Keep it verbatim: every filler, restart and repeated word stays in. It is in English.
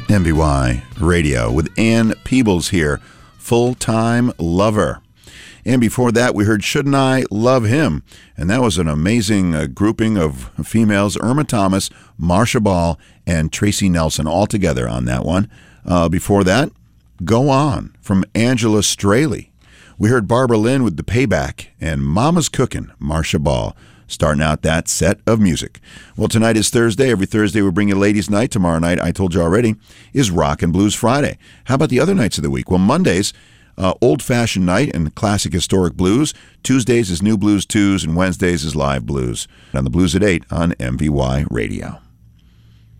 M V Y Radio with Ann Peebles here, Full-Time Lover. And before that, we heard Shouldn't I Love Him? And that was an amazing uh, grouping of females, Irma Thomas, Marcia Ball, and Tracy Nelson, all together on that one. Uh, before that, Go On from Angela Straley. We heard Barbara Lynn with The Payback and Mama's Cookin', Marcia Ball, starting out that set of music. Well, tonight is Thursday. Every Thursday we bring you Ladies' Night. Tomorrow night, I told you already, is Rock and Blues Friday. How about the other nights of the week? Well, Mondays, uh, old-fashioned night and classic historic blues. Tuesdays is New Blues Twos, and Wednesdays is Live Blues. On the Blues at eight on M V Y Radio.